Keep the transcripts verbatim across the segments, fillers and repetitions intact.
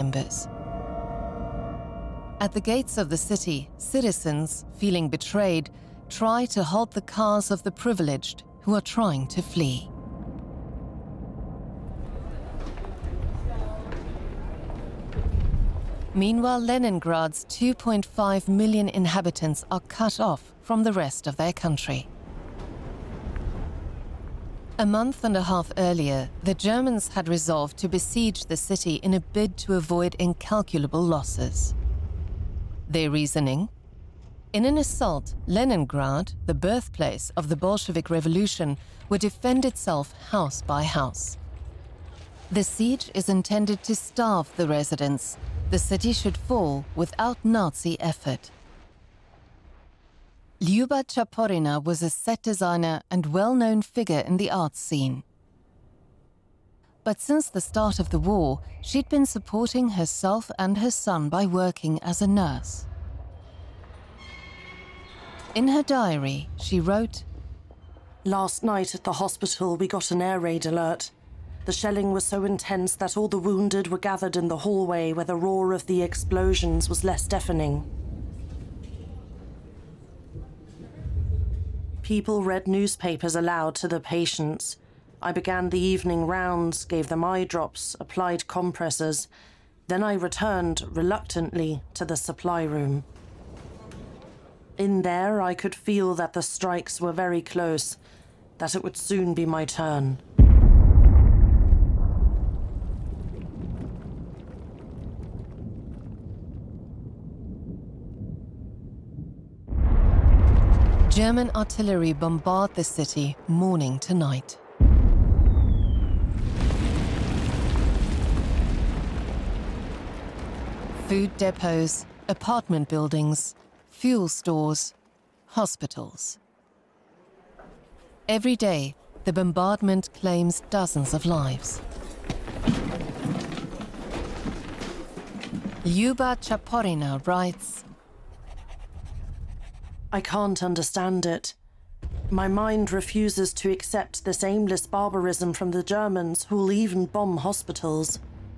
chambers. At the gates of the city, citizens, feeling betrayed, try to halt the cars of the privileged who are trying to flee. Meanwhile, Leningrad's two point five million inhabitants are cut off from the rest of their country. A month and a half earlier, the Germans had resolved to besiege the city in a bid to avoid incalculable losses. Their reasoning? In an assault, Leningrad, the birthplace of the Bolshevik Revolution, would defend itself house by house. The siege is intended to starve the residents. The city should fall without Nazi effort. Lyuba Chaporina was a set designer and well-known figure in the arts scene. But since the start of the war, she'd been supporting herself and her son by working as a nurse. In her diary, she wrote, "Last night at the hospital, we got an air raid alert. The shelling was so intense that all the wounded were gathered in the hallway where the roar of the explosions was less deafening. People read newspapers aloud to the patients. I began the evening rounds, gave them eye drops, applied compressors. Then I returned, reluctantly, to the supply room. In there, I could feel that the strikes were very close, that it would soon be my turn." German artillery bombard the city morning to night. Food depots, apartment buildings, fuel stores, hospitals. Every day, the bombardment claims dozens of lives. Lyuba Chaporina writes, "I can't understand it. My mind refuses to accept this aimless barbarism from the Germans who'll even bomb hospitals.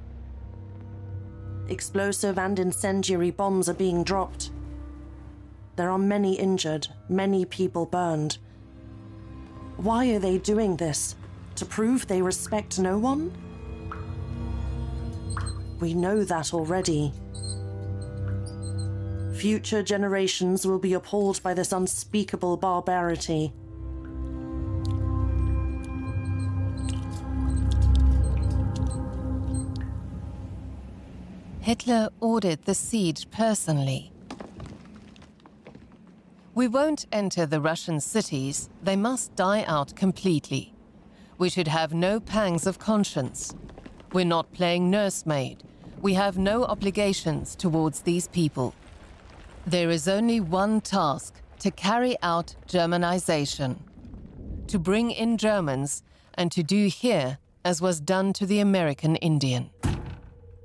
Explosive and incendiary bombs are being dropped. There are many injured, many people burned. Why are they doing this? To prove they respect no one? We know that already. Future generations will be appalled by this unspeakable barbarity." Hitler ordered the siege personally. "We won't enter the Russian cities. They must die out completely. We should have no pangs of conscience. We're not playing nursemaid. We have no obligations towards these people. There is only one task: to carry out Germanization, to bring in Germans, and to do here as was done to the American Indian."